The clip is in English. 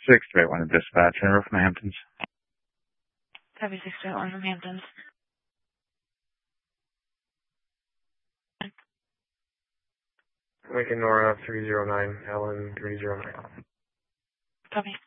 621 to dispatch, River from the Hamptons. Copy 621 from Hamptons. Lincoln Nora 309, Ellen 309. Copy.